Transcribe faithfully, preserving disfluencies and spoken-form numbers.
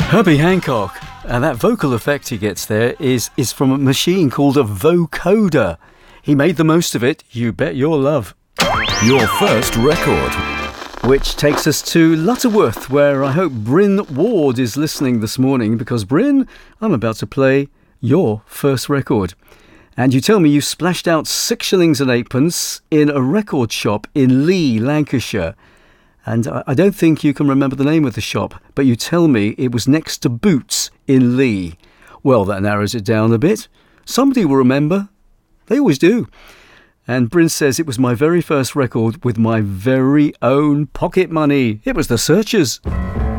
Herbie Hancock, and that vocal effect he gets there is, is from a machine called a vocoder. He made the most of it, you bet your love. Your first record. Which takes us to Lutterworth, where I hope Bryn Ward is listening this morning, because Bryn, I'm about to play your first record. And you tell me you splashed out six shillings and eightpence in a record shop in Lee, Lancashire. And I don't think you can remember the name of the shop, but you tell me it was next to Boots in Lee. Well, that narrows it down a bit. Somebody will remember. They always do. And Bryn says it was my very first record with my very own pocket money. It was The Searchers.